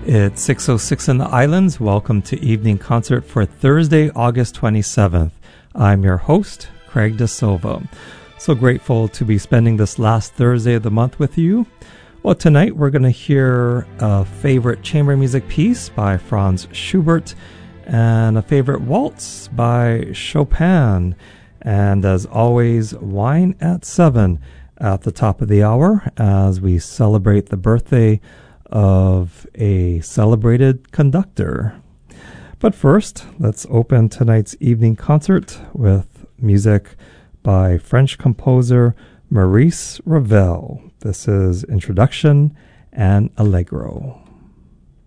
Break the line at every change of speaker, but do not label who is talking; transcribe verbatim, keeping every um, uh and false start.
It's six oh six in the Islands. Welcome to Evening Concert for Thursday, August twenty-seventh. I'm your host, Craig De Silva. So grateful to be spending this last Thursday of the month with you. Well, tonight we're going to hear a favorite chamber music piece by Franz Schubert and a favorite waltz by Chopin. And as always, wine at seven at the top of the hour as we celebrate the birthday of a celebrated conductor. But first, let's open tonight's evening concert with music by French composer Maurice Ravel. This is Introduction and Allegro.